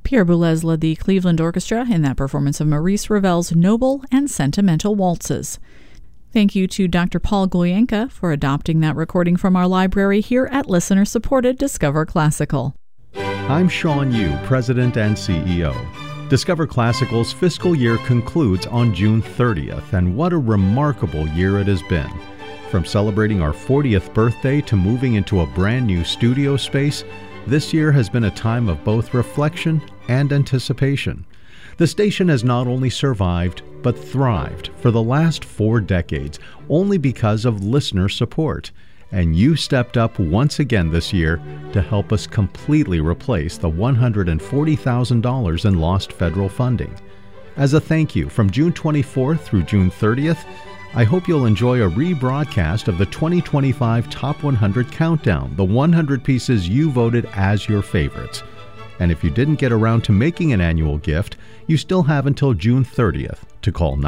Pierre Boulez led the Cleveland Orchestra in that performance of Maurice Ravel's Noble and Sentimental Waltzes. Thank you to Dr. Paul Goyenka for adopting that recording from our library here at listener-supported Discover Classical. I'm Sean Yu, President and CEO. Discover Classical's fiscal year concludes on June 30th, and what a remarkable year it has been. From celebrating our 40th birthday to moving into a brand new studio space, this year has been a time of both reflection and anticipation. The station has not only survived, but thrived for the last 4 decades, only because of listener support. And you stepped up once again this year to help us completely replace the $140,000 in lost federal funding. As a thank you, from June 24th through June 30th, I hope you'll enjoy a rebroadcast of the 2025 Top 100 Countdown, the 100 pieces you voted as your favorites. And if you didn't get around to making an annual gift, you still have until June 30th to call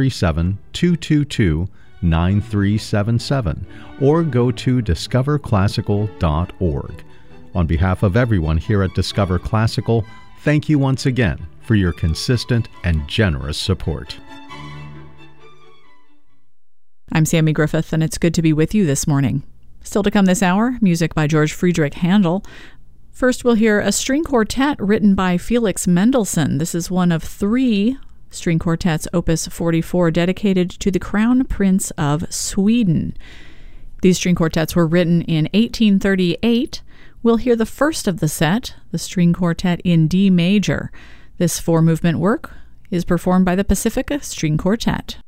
937-222-9377 or go to discoverclassical.org. On behalf of everyone here at Discover Classical, thank you once again for your consistent and generous support. I'm Sammy Griffith, and it's good to be with you this morning. Still to come this hour, music by George Friedrich Handel. First, we'll hear a string quartet written by Felix Mendelssohn. This is one of 3 string quartets, Opus 44, dedicated to the Crown Prince of Sweden. These string quartets were written in 1838. We'll hear the first of the set, the string quartet in D major. This 4-movement work is performed by the Pacifica String Quartet.